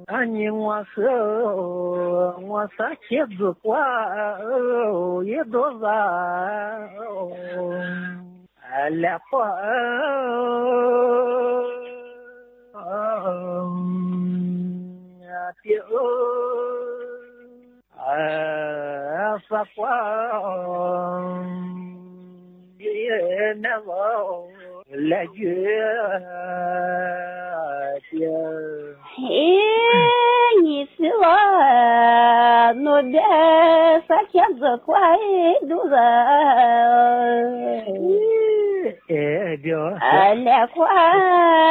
你我啥妻子过一多少来过发光也那么来觉你是我我的啥钱子快都是来快